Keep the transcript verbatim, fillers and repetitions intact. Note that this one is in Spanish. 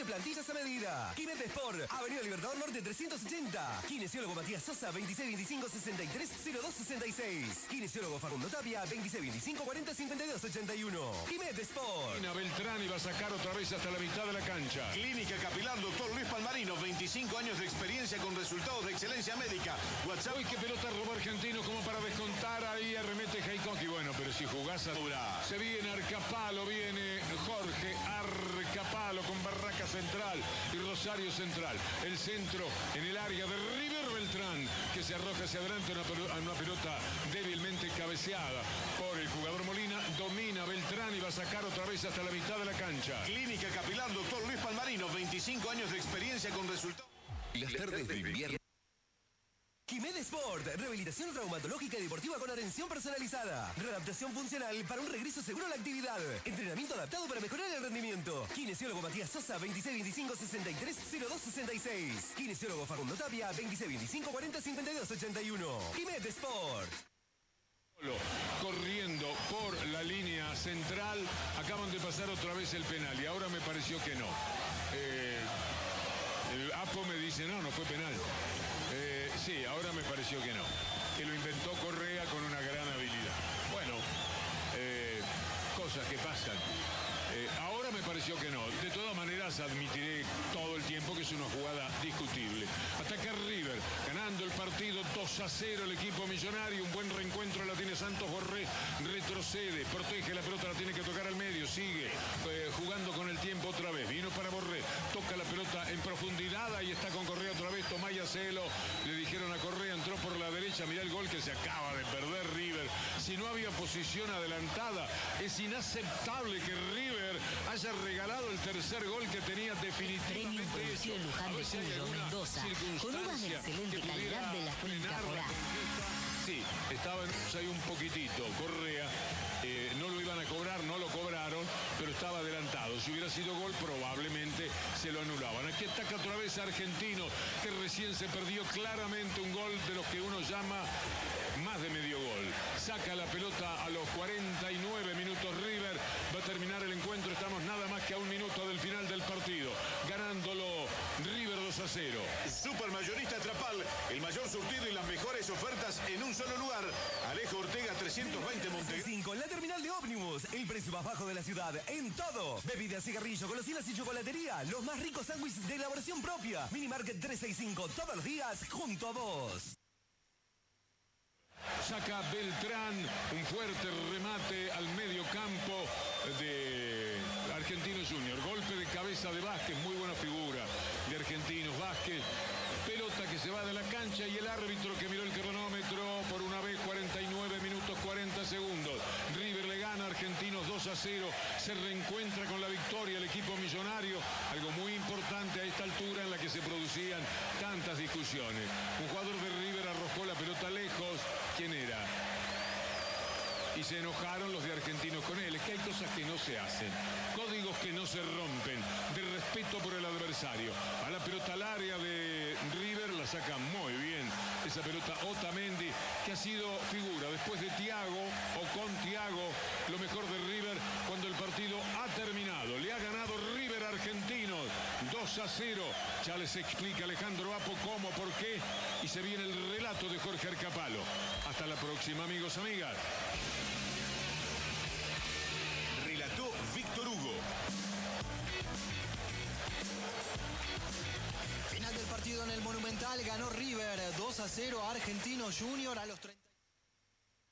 plantillas a medida. Quimete Sport, Avenida Libertador Norte trescientos ochenta. Kinesiólogo Matías Sosa, veintiséis veinticinco sesenta y tres cero dos sesenta y seis. Kinesiólogo Facundo Tapia, veintiséis veinticinco cuarenta cincuenta y dos ochenta y uno. Quimete Sport. Ina Beltrán iba a sacar otra vez hasta la mitad de la cancha. Clínica Capilar Doctor Luis Palmarino, veinticinco años de experiencia con resultados de excelencia médica. WhatsApp. Uy, qué pelota robó Argentino como para descontar. Ahí arremete Jaikoki. Bueno, pero si jugás a... Se viene Arcapalo, viene Jorge Arcapalo con Barraca Central y Rosario Central. El centro en el área de River Beltrán, que se arroja hacia adelante a una pelota débilmente cabeceada por el jugador Molina. Domina Beltrán y va a sacar otra vez hasta la mitad de la cancha. Clínica Capilar Doctor Luis Palmarino, veinticinco años de experiencia con resultados. Las tardes de invierno. Quimed Sport, rehabilitación traumatológica y deportiva con atención personalizada. Readaptación funcional para un regreso seguro a la actividad. Entrenamiento adaptado para mejorar el rendimiento. Kinesiólogo Matías Sosa, veintiséis veinticinco sesenta y tres cero dos sesenta y seis. Kinesiólogo Facundo Tapia, veintiséis veinticinco cuarenta cincuenta y dos ochenta y uno. Quimed Sport. Corriendo por la línea central, acaban de pasar otra vez el penal y ahora me pareció que no. Eh, el Apo me dice, no, no fue penal. Eh, sí, ahora me pareció que no. Que lo inventó Correa con una gran habilidad. Bueno, eh, cosas que pasan. Eh, ahora me pareció que no. De todas maneras admitiré todo el tiempo que es una jugada discutible. Ataca River, ganando el partido dos a cero el equipo millonario. Un buen reencuentro la tiene Santos Borré. Retrocede, protege la pelota, la tiene que tocar al medio. Sigue eh, jugando con el tiempo otra vez. Vino para Borré, toca la pelota en profundidad. Ahí está con Correa otra vez. Tomaya Celo. Le dijeron a Correa, entró por la derecha. Mirá el gol que se acaba de perder River. Si no había posición adelantada, es inaceptable que River haya regalado el tercer gol que tenía definitivamente. Premio producido en Luján de Cuyo, Mendoza, con uvas de excelente calidad de la finca Porá. Sí, estaban ahí un poquitito. Correa, eh, no lo iban a cobrar, no lo cobraron, pero estaba adelantado. Si hubiera sido gol, probablemente se lo anulaban. Aquí ataca otra vez Argentino, que recién se perdió claramente un gol de los que uno llama más de medio gol. Saca la pelota a los cuarenta y nueve minutos River. Va a terminar el encuentro. Estamos nada más que a un minuto del final del partido. Ganándolo River dos a cero. Supermayorista Trapal, el mayor surtido y las mejores ofertas en un solo lugar. Alejo Ortega trescientos veinte Montevideo. cinco en la terminal de ómnibus. El precio más bajo de la ciudad en todo. Bebidas, cigarrillo, golosinas y chocolatería. Los más ricos sándwiches de elaboración propia. Minimarket trescientos sesenta y cinco todos los días junto a vos. Saca Beltrán, un fuerte remate al medio campo de Argentinos Junior. Golpe de cabeza de Vázquez, muy buena figura de Argentinos. Vázquez, pelota que se va de la cancha y el árbitro que miró el cronómetro por una vez, cuarenta y nueve minutos cuarenta segundos. River le gana a Argentinos dos a cero, se reencuentra con la victoria el equipo millonario, algo muy importante a esta altura en la que se producían tantas discusiones. Un jugador de River arrojó la pelota lejos. ¿Quién era? Y se enojaron los de Argentinos con él. Es que hay cosas que no se hacen, códigos que no se rompen, de respeto por el adversario. A la pelota al área de River, la saca muy bien esa pelota Otamendi, que ha sido figura después de Thiago o con Thiago, lo mejor de River cuando el partido ha terminado. Le ha ganado River a Argentinos dos a cero. Ya les explica Alejandro Apo cómo, por qué, y se viene el relato de Jorge Arcapalo. Hasta la próxima, amigos, amigas. Relató Víctor Hugo. Final del partido en el Monumental, ganó River dos a cero a Argentinos Junior a los treinta.